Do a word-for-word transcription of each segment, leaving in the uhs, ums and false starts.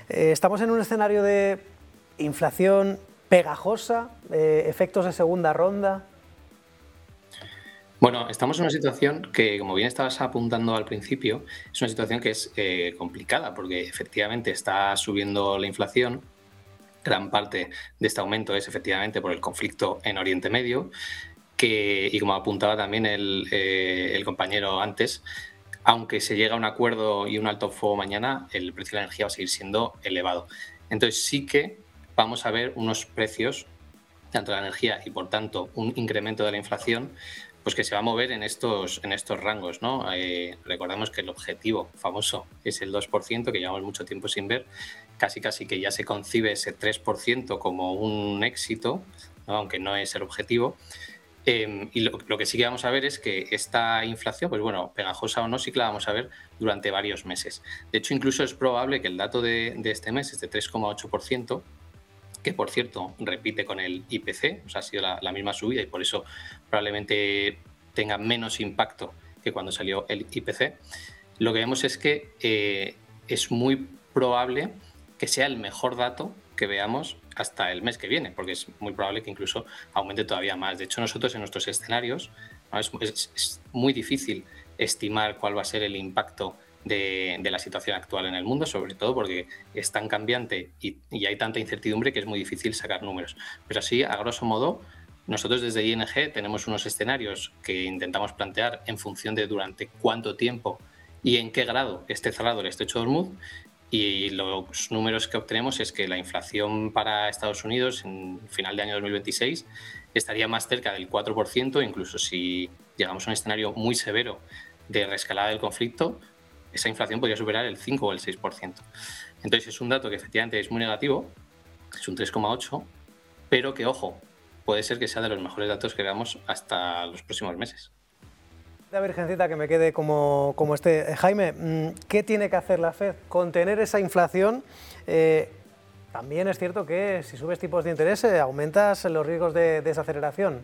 Eh, estamos en un escenario de inflación pegajosa, eh, efectos de segunda ronda. Bueno, estamos en una situación que, como bien estabas apuntando al principio, es una situación que es eh, complicada porque efectivamente está subiendo la inflación. Gran parte de este aumento es efectivamente por el conflicto en Oriente Medio, que, y como apuntaba también el, eh, el compañero antes, aunque se llega a un acuerdo y un alto el fuego mañana, el precio de la energía va a seguir siendo elevado. Entonces sí que vamos a ver unos precios, tanto de la energía y por tanto un incremento de la inflación, pues que se va a mover en estos, en estos rangos, ¿no? Eh, recordemos que el objetivo famoso es el dos por ciento, que llevamos mucho tiempo sin ver, casi casi que ya se concibe ese tres por ciento como un éxito, ¿no? Aunque no es el objetivo. Eh, y lo, lo que sí que vamos a ver es que esta inflación, pues bueno, pegajosa o no, sí que la vamos a ver durante varios meses. De hecho, incluso es probable que el dato de, de este mes, este tres coma ocho por ciento, que por cierto repite con el I P C, o sea, ha sido la, la misma subida y por eso probablemente tenga menos impacto que cuando salió el I P C, lo que vemos es que eh, es muy probable que sea el mejor dato que veamos hasta el mes que viene, porque es muy probable que incluso aumente todavía más. De hecho, nosotros en nuestros escenarios, ¿no? es, es, es muy difícil estimar cuál va a ser el impacto de, de la situación actual en el mundo, sobre todo porque es tan cambiante y, y hay tanta incertidumbre que es muy difícil sacar números. Pero así, a grosso modo, nosotros desde I N G tenemos unos escenarios que intentamos plantear en función de durante cuánto tiempo y en qué grado esté cerrado el estrecho de Hormuz, y los números que obtenemos es que la inflación para Estados Unidos en final de año dos mil veintiséis estaría más cerca del cuatro por ciento, incluso si llegamos a un escenario muy severo de reescalada del conflicto, esa inflación podría superar el cinco o el seis por ciento. Entonces es un dato que efectivamente es muy negativo, es un tres coma ocho, pero que, ojo, puede ser que sea de los mejores datos que veamos hasta los próximos meses. La virgencita que me quede como, como este. Jaime, ¿qué tiene que hacer la Fed? Contener esa inflación. Eh, también es cierto que si subes tipos de interés eh, aumentas los riesgos de desaceleración.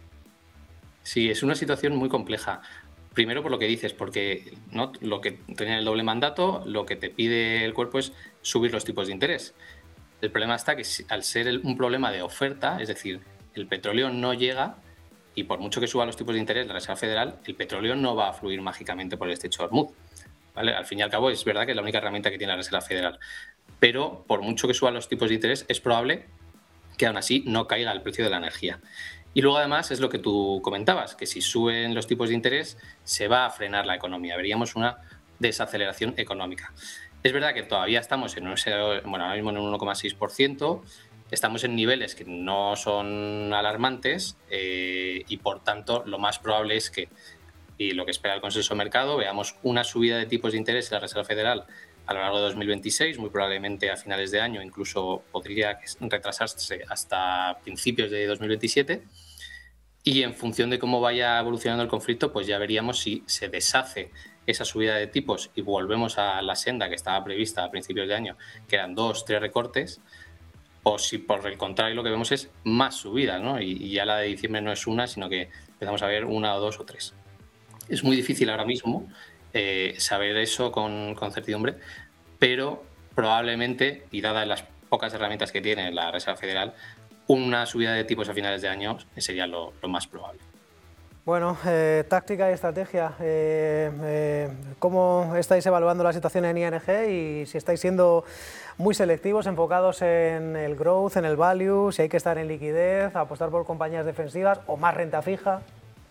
Sí, es una situación muy compleja. Primero por lo que dices, porque ¿no? lo que tiene el doble mandato, lo que te pide el cuerpo es subir los tipos de interés. El problema está que al ser un problema de oferta, es decir, el petróleo no llega, y por mucho que suba los tipos de interés la Reserva Federal, el petróleo no va a fluir mágicamente por el estrecho de Hormuz, ¿vale? Al fin y al cabo es verdad que es la única herramienta que tiene la Reserva Federal, pero por mucho que suban los tipos de interés es probable que aún así no caiga el precio de la energía. Y luego además es lo que tú comentabas, que si suben los tipos de interés se va a frenar la economía, veríamos una desaceleración económica. Es verdad que todavía estamos en un, bueno, ahora mismo en un uno coma seis por ciento, estamos en niveles que no son alarmantes eh, y por tanto lo más probable es que, y lo que espera el consenso de mercado, veamos una subida de tipos de interés en la Reserva Federal a lo largo de dos mil veintiséis, muy probablemente a finales de año, incluso podría retrasarse hasta principios de dos mil veintisiete. Y en función de cómo vaya evolucionando el conflicto, pues ya veríamos si se deshace esa subida de tipos y volvemos a la senda que estaba prevista a principios de año, que eran dos, tres recortes, o si por el contrario lo que vemos es más subidas, ¿no? Y, y ya la de diciembre no es una, sino que empezamos a ver una o dos o tres. Es muy difícil ahora mismo eh, saber eso con, con certidumbre, pero probablemente, y dadas las pocas herramientas que tiene la Reserva Federal, una subida de tipos a finales de año sería lo, lo más probable. Bueno, eh, táctica y estrategia. Eh, eh, ¿Cómo estáis evaluando la situación en I N G y si estáis siendo muy selectivos, enfocados en el growth, en el value, si hay que estar en liquidez, apostar por compañías defensivas o más renta fija?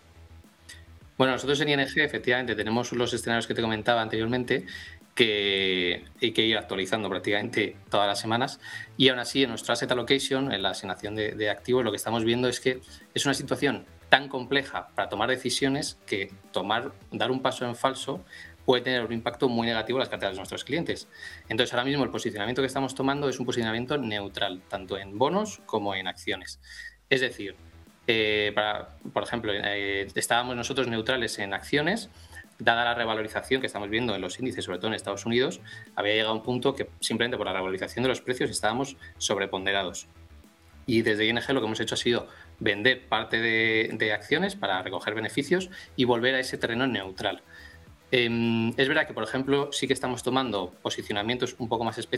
Bueno, nosotros en I N G efectivamente tenemos los escenarios que te comentaba anteriormente, que hay que ir actualizando prácticamente todas las semanas, y aún así en nuestro asset allocation, en la asignación de, de activos, lo que estamos viendo es que es una situación tan compleja para tomar decisiones que tomar, dar un paso en falso puede tener un impacto muy negativo en las carteras de nuestros clientes. Entonces ahora mismo el posicionamiento que estamos tomando es un posicionamiento neutral, tanto en bonos como en acciones. Es decir, eh, para, por ejemplo, eh, estábamos nosotros neutrales en acciones. Dada la revalorización que estamos viendo en los índices, sobre todo en Estados Unidos, había llegado a un punto que simplemente por la revalorización de los precios estábamos sobreponderados. Y desde I N G lo que hemos hecho ha sido vender parte de, de acciones para recoger beneficios y volver a ese terreno neutral. Eh, es verdad que, por ejemplo, sí que estamos tomando posicionamientos un poco más específicos